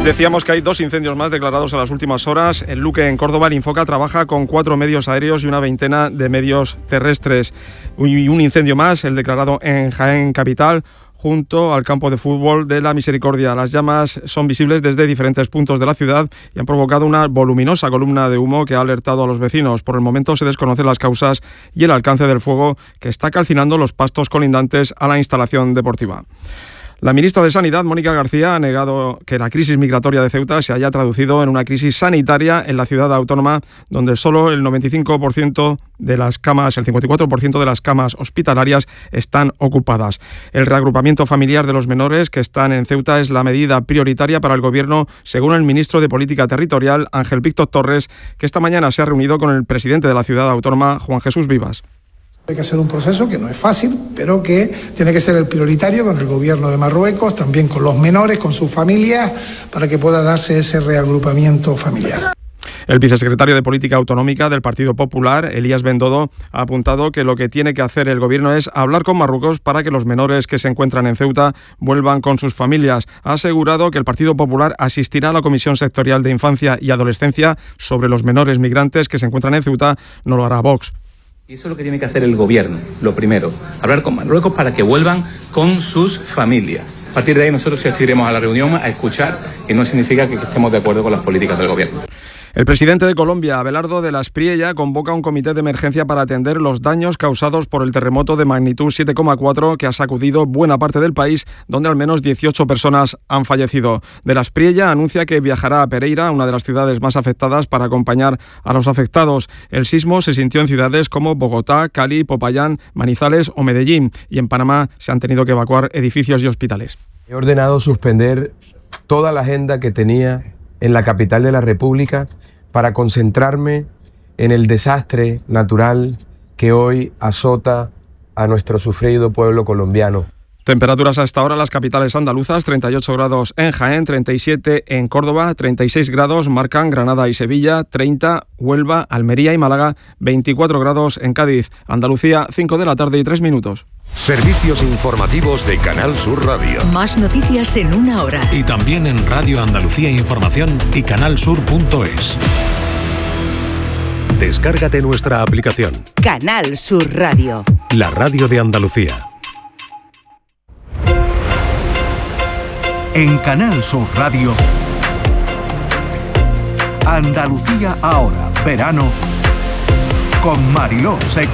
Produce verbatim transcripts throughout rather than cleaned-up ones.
Decíamos que hay dos incendios más declarados en las últimas horas. En Luque, en Córdoba, el Infoca trabaja con cuatro medios aéreos y una veintena de medios terrestres. Y un incendio más, el declarado en Jaén capital, junto al campo de fútbol de la Misericordia. Las llamas son visibles desde diferentes puntos de la ciudad y han provocado una voluminosa columna de humo que ha alertado a los vecinos. Por el momento se desconocen las causas y el alcance del fuego, que está calcinando los pastos colindantes a la instalación deportiva. La ministra de Sanidad, Mónica García, ha negado que la crisis migratoria de Ceuta se haya traducido en una crisis sanitaria en la ciudad autónoma, donde solo el noventa y cinco por ciento de las camas, el cincuenta y cuatro por ciento de las camas hospitalarias están ocupadas. El reagrupamiento familiar de los menores que están en Ceuta es la medida prioritaria para el Gobierno, según el ministro de Política Territorial, Ángel Víctor Torres, que esta mañana se ha reunido con el presidente de la ciudad autónoma, Juan Jesús Vivas. Hay que hacer un proceso que no es fácil, pero que tiene que ser el prioritario con el gobierno de Marruecos, también con los menores, con sus familias, para que pueda darse ese reagrupamiento familiar. El vicesecretario de Política Autonómica del Partido Popular, Elías Bendodo, ha apuntado que lo que tiene que hacer el Gobierno es hablar con Marruecos para que los menores que se encuentran en Ceuta vuelvan con sus familias. Ha asegurado que el Partido Popular asistirá a la Comisión Sectorial de Infancia y Adolescencia sobre los menores migrantes que se encuentran en Ceuta. No lo hará Vox. Y eso es lo que tiene que hacer el gobierno, lo primero, hablar con Marruecos para que vuelvan con sus familias. A partir de ahí nosotros asistiremos a la reunión a escuchar, y no significa que estemos de acuerdo con las políticas del gobierno. El presidente de Colombia, Abelardo de la Espriella, convoca un comité de emergencia para atender los daños causados por el terremoto de magnitud siete coma cuatro que ha sacudido buena parte del país, donde al menos dieciocho personas han fallecido. De la Espriella anuncia que viajará a Pereira, una de las ciudades más afectadas, para acompañar a los afectados. El sismo se sintió en ciudades como Bogotá, Cali, Popayán, Manizales o Medellín, y en Panamá se han tenido que evacuar edificios y hospitales. He ordenado suspender toda la agenda que tenía en la capital de la República para concentrarme en el desastre natural que hoy azota a nuestro sufrido pueblo colombiano. Temperaturas a esta hora en las capitales andaluzas: treinta y ocho grados en Jaén, treinta y siete en Córdoba, treinta y seis grados marcan Granada y Sevilla, treinta Huelva, Almería y Málaga, veinticuatro grados en Cádiz. Andalucía, cinco de la tarde y tres minutos. Servicios informativos de Canal Sur Radio. Más noticias en una hora. Y también en Radio Andalucía Información y canalsur punto es. Descárgate nuestra aplicación. Canal Sur Radio. La radio de Andalucía. En Canal Sur Radio, Andalucía ahora, verano, con Mariló Seco.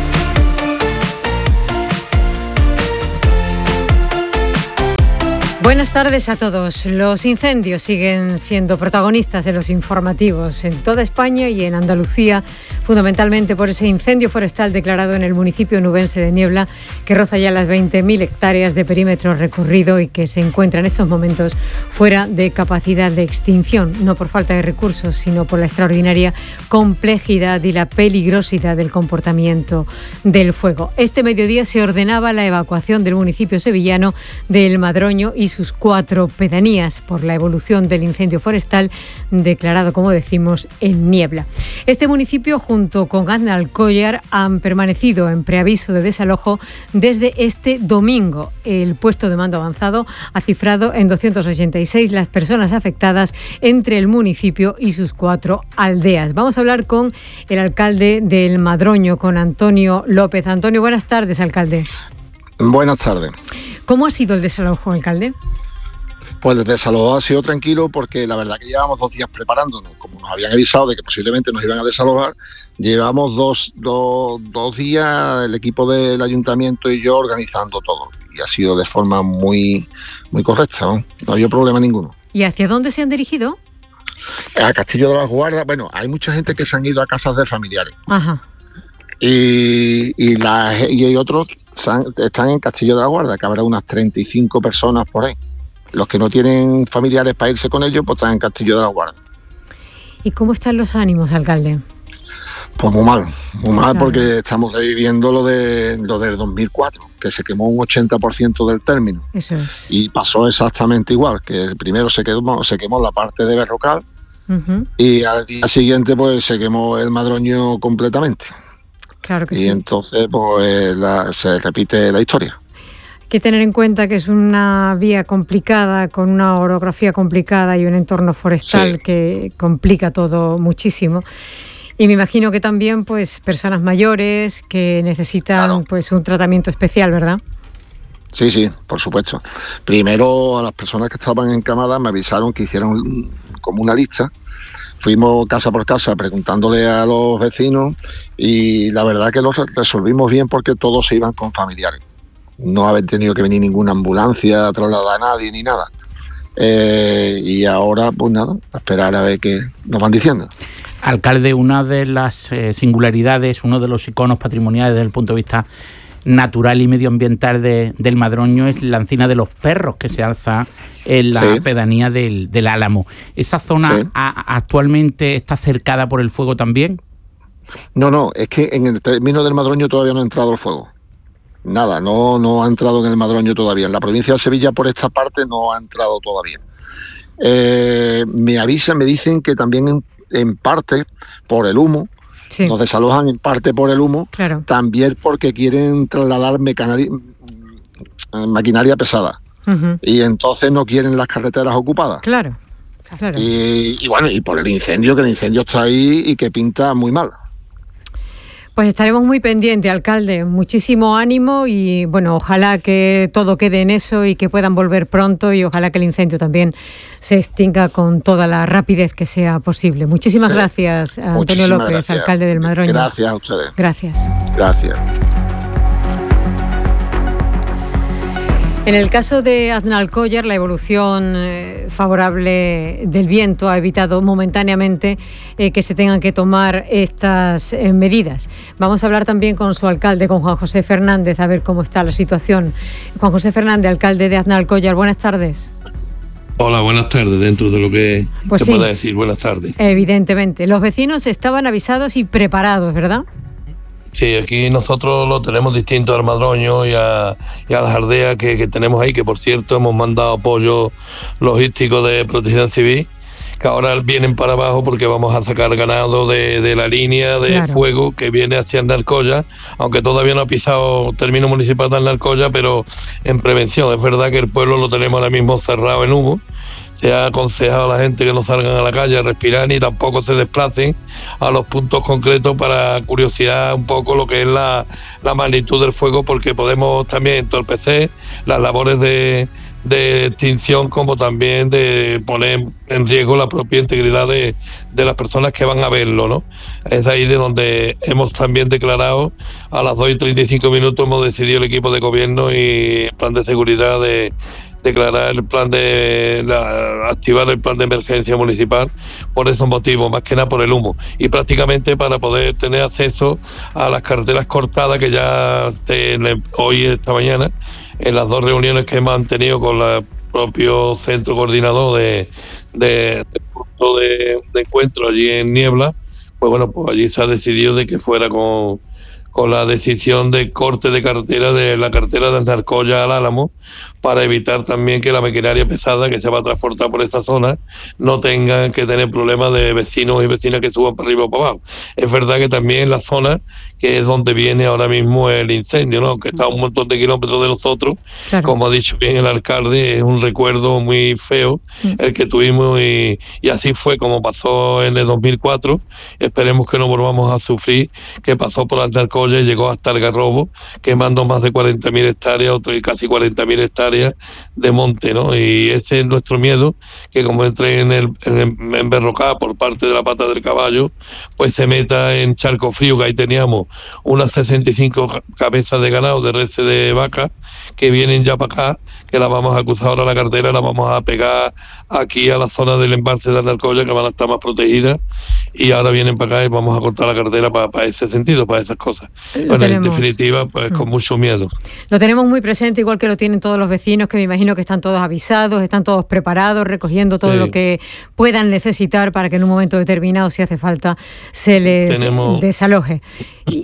Buenas tardes a todos. Los incendios siguen siendo protagonistas de los informativos en toda España y en Andalucía, fundamentalmente por ese incendio forestal declarado en el municipio nubense de Niebla, que roza ya las veinte mil hectáreas de perímetro recorrido y que se encuentra en estos momentos fuera de capacidad de extinción, no por falta de recursos, sino por la extraordinaria complejidad y la peligrosidad del comportamiento del fuego. Este mediodía se ordenaba la evacuación del municipio sevillano de El Madroño y sus cuatro pedanías por la evolución del incendio forestal declarado, como decimos, en Niebla. Este municipio, junto con Aznalcóllar, han permanecido en preaviso de desalojo desde este domingo. El puesto de mando avanzado ha cifrado en doscientas ochenta y seis las personas afectadas entre el municipio y sus cuatro aldeas. Vamos a hablar con el alcalde del Madroño, con Antonio López. Antonio, buenas tardes, alcalde. Buenas tardes. ¿Cómo ha sido el desalojo, alcalde? Pues el desalojo ha sido tranquilo porque la verdad que llevamos dos días preparándonos. Como nos habían avisado de que posiblemente nos iban a desalojar, llevamos dos, dos, dos días el equipo del ayuntamiento y yo organizando todo. Y ha sido de forma muy, muy correcta, ¿no? No había problema ninguno. ¿Y hacia dónde se han dirigido? A Castillo de las Guardas. Bueno, hay mucha gente que se han ido a casas de familiares. Ajá. Y, y, la, y hay otros están en Castillo de la Guarda, que habrá unas treinta y cinco personas por ahí. Los que no tienen familiares para irse con ellos, pues están en Castillo de la Guarda. ¿Y cómo están los ánimos, alcalde? Pues muy mal, muy mal, claro. Porque estamos reviviendo lo de lo del dos mil cuatro, que se quemó un ochenta por ciento del término. Eso es. Y pasó exactamente igual, que primero se quemó, se quemó la parte de Berrocal, uh-huh. Y al día siguiente pues se quemó el Madroño completamente. Claro que y sí. Y entonces pues la, se repite la historia. que tener en cuenta que es una vía complicada, con una orografía complicada y un entorno forestal sí. que complica todo muchísimo. Y me imagino que también pues personas mayores que necesitan claro. pues un tratamiento especial, ¿verdad? Sí, sí, por supuesto. Primero a las personas que estaban encamadas me avisaron que hicieran como una lista. Fuimos casa por casa preguntándole a los vecinos y la verdad que lo resolvimos bien porque todos se iban con familiares. No habían tenido que venir ninguna ambulancia a trasladar a nadie ni nada. Eh, y ahora, pues nada, a esperar a ver qué nos van diciendo. Alcalde, una de las eh, singularidades, uno de los iconos patrimoniales desde el punto de vista natural y medioambiental de, del Madroño es la encina de los perros que se alza en la sí. pedanía del, del Álamo. ¿Esa zona sí. a, actualmente está cercada por el fuego también? No, no, es que en el término del Madroño todavía no ha entrado el fuego. Nada, no, no ha entrado en el Madroño todavía. En la provincia de Sevilla por esta parte no ha entrado todavía. Eh, me avisan, me dicen que también en, en parte por el humo, sí. nos desalojan en parte por el humo, claro. también porque quieren trasladar mecanari- maquinaria pesada. Uh-huh. Y entonces no quieren las carreteras ocupadas. Claro, claro. Y, y bueno, y por el incendio, que el incendio está ahí y que pinta muy mal. Pues estaremos muy pendientes, alcalde. Muchísimo ánimo y, bueno, ojalá que todo quede en eso y que puedan volver pronto y ojalá que el incendio también se extinga con toda la rapidez que sea posible. Muchísimas sí. gracias, Antonio Muchísimas López, gracias. alcalde del Madroño. Gracias a ustedes. Gracias. Gracias. En el caso de Aznalcóllar, la evolución eh, favorable del viento ha evitado momentáneamente eh, que se tengan que tomar estas eh, medidas. Vamos a hablar también con su alcalde, con Juan José Fernández, a ver cómo está la situación. Juan José Fernández, alcalde de Aznalcóllar, buenas tardes. Hola, buenas tardes, dentro de lo que pues se sí, pueda decir, buenas tardes. Evidentemente, los vecinos estaban avisados y preparados, ¿verdad? Sí, aquí nosotros lo tenemos distinto al Madroño y a, y a las aldeas que, que tenemos ahí, que por cierto hemos mandado apoyo logístico de Protección Civil, que ahora vienen para abajo porque vamos a sacar ganado de, de la línea de claro. fuego que viene hacia Aznalcóllar, aunque todavía no ha pisado término municipal de Aznalcóllar, pero en prevención. Es verdad que el pueblo lo tenemos ahora mismo cerrado en humo. Se ha aconsejado a la gente que no salgan a la calle a respirar ni tampoco se desplacen a los puntos concretos para curiosidad un poco lo que es la, la magnitud del fuego, porque podemos también entorpecer las labores de, de extinción, como también de poner en riesgo la propia integridad de, de las personas que van a verlo, ¿no? Es ahí de donde hemos también declarado, a las dos y treinta y cinco minutos hemos decidido el equipo de gobierno y el plan de seguridad de declarar el plan de la, activar el plan de emergencia municipal por esos motivos, más que nada por el humo, y prácticamente para poder tener acceso a las carreteras cortadas que ya te, hoy esta mañana en las dos reuniones que hemos mantenido con el propio centro coordinador de, de, de punto de, de encuentro allí en Niebla, pues bueno, pues allí se ha decidido de que fuera con con la decisión de corte de carretera de la carretera de Aznalcóllar al Álamo, para evitar también que la maquinaria pesada que se va a transportar por esta zona no tengan que tener problemas de vecinos y vecinas que suban para arriba o para abajo. Es verdad que también en la zona que es donde viene ahora mismo el incendio, ¿no? Que está a un montón de kilómetros de nosotros, claro. Como ha dicho bien el alcalde, es un recuerdo muy feo mm. el que tuvimos y, y así fue como pasó en el dos mil cuatro. Esperemos que no volvamos a sufrir, que pasó por Aznalcóllar y llegó hasta Algarrobo, quemando más de cuarenta mil hectáreas, otro y casi cuarenta mil hectáreas de monte, ¿no? Y ese es nuestro miedo, que como entre en el en, en Berrocá por parte de la pata del caballo, pues se meta en Charco Frío, que ahí teníamos unas sesenta y cinco cabezas de ganado, de reses de vaca, que vienen ya para acá, que las vamos a cruzar ahora la carretera, las vamos a pegar aquí a la zona del embalse de Aznalcóllar, que van a estar más protegidas, y ahora vienen para acá y vamos a cortar la carretera para, para ese sentido, para esas cosas. Lo bueno, tenemos. En definitiva, pues con mucho miedo. Lo tenemos muy presente, igual que lo tienen todos los vecinos, que me imagino que están todos avisados, están todos preparados, recogiendo todo sí. lo que puedan necesitar para que en un momento determinado, si hace falta, se les tenemos... desaloje. Y...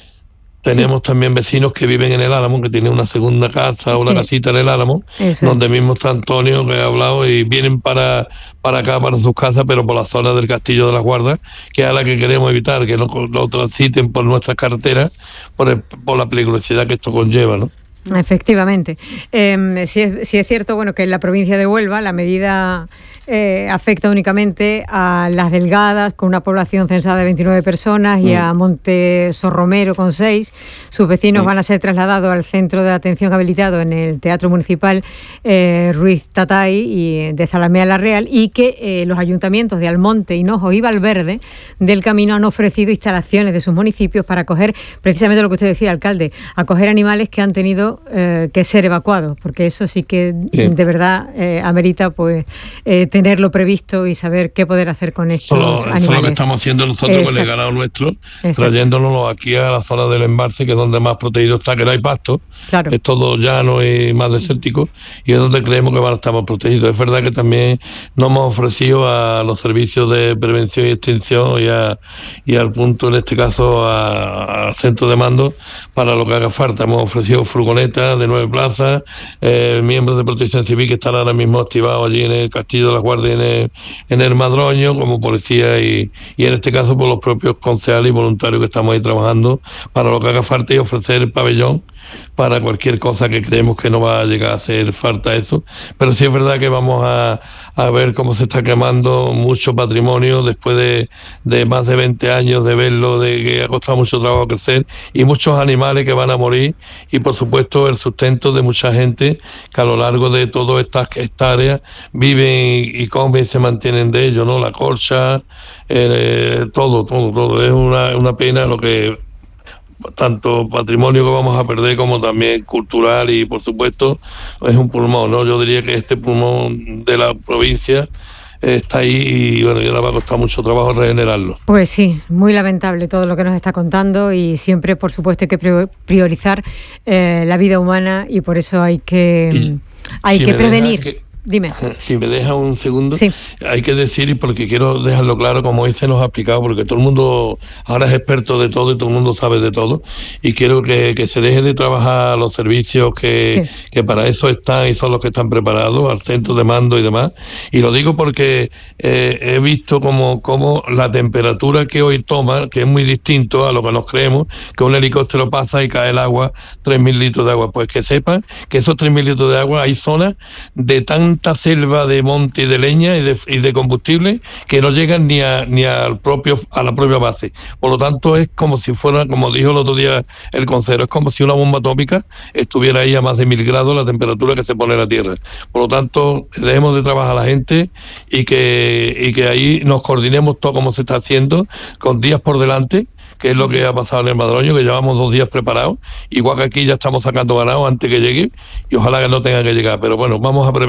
Tenemos sí. también vecinos que viven en el Álamo, que tienen una segunda casa o sí. una casita en el Álamo, Eso. donde mismo está Antonio, que ha hablado, y vienen para, para acá, para sus casas, pero por la zona del Castillo de la Guarda, que es la que queremos evitar, que no lo transiten por nuestras carreteras, por, el, por la peligrosidad que esto conlleva, ¿no? Efectivamente. Eh, si, es, si es cierto, bueno, que en la provincia de Huelva la medida eh, afecta únicamente a Las Delgadas, con una población censada de veintinueve personas, y mm. a Monte Sorromero, con seis. Sus vecinos mm. van a ser trasladados al centro de atención habilitado en el Teatro Municipal eh, Ruiz Tatay y de Zalamea la Real, y que eh, los ayuntamientos de Almonte, Hinojo y Valverde del Camino han ofrecido instalaciones de sus municipios para acoger, precisamente lo que usted decía, alcalde, acoger animales que han tenido eh, que ser evacuados, porque eso sí que sí. de verdad eh, amerita pues eh, tenerlo previsto y saber qué poder hacer con estos Solo, animales. Eso es lo que estamos haciendo nosotros. Exacto. Con el ganado nuestro, Exacto. trayéndolo aquí a la zona del embalse, que es donde más protegido está, que no hay pasto, claro. es todo llano y más desértico, y es donde creemos que van a estar más protegidos. Es verdad que también nos hemos ofrecido a los servicios de prevención y extinción y, a, y al punto, en este caso, al centro de mando, para lo que haga falta. Hemos ofrecido furgonetas de nueve plazas, eh, miembros de Protección Civil que están ahora mismo activados allí en el Castillo de la Guardia, en el, en el Madroño, como policía, y, y en este caso por los propios concejales y voluntarios que estamos ahí trabajando para lo que haga falta y ofrecer el pabellón para cualquier cosa que creemos que no va a llegar a hacer falta eso. Pero sí es verdad que vamos a, a ver cómo se está quemando mucho patrimonio después de, de más de veinte años de verlo, de que ha costado mucho trabajo crecer, y muchos animales que van a morir, y por supuesto el sustento de mucha gente que a lo largo de todas estas hectáreas viven y, y comen y se mantienen de ello, ¿no? La corcha, eh, todo, todo, todo. Es una, una pena lo que... tanto patrimonio que vamos a perder como también cultural, y por supuesto es un pulmón, ¿no? Yo diría que este pulmón de la provincia está ahí y bueno, ya le va a costar mucho trabajo regenerarlo. Pues sí, muy lamentable todo lo que nos está contando, y siempre por supuesto hay que priorizar eh, la vida humana, y por eso hay que, y, hay si que prevenir. Dime. Si me deja un segundo, sí. Hay que decir, y porque quiero dejarlo claro, como hoy se nos ha explicado, porque todo el mundo ahora es experto de todo y todo el mundo sabe de todo, y quiero que, que se deje de trabajar los servicios que, sí. que para eso están y son los que están preparados, al centro de mando y demás. Y lo digo porque eh, he visto como, como la temperatura que hoy toma, que es muy distinto a lo que nos creemos, que un helicóptero pasa y cae el agua, tres mil litros de agua. Pues que sepan que esos tres mil litros de agua, hay zonas de tan selva de monte y de leña y de, y de combustible que no llegan ni a ni al propio a la propia base. Por lo tanto, es como si fuera, como dijo el otro día el consejero, es como si una bomba atómica estuviera ahí a más de mil grados la temperatura que se pone en la tierra. Por lo tanto, dejemos de trabajar a la gente y que y que ahí nos coordinemos todo como se está haciendo, con días por delante, que es lo que ha pasado en el Madroño, que llevamos dos días preparados, igual que aquí ya estamos sacando ganado antes que llegue, y ojalá que no tenga que llegar. Pero bueno, vamos a prever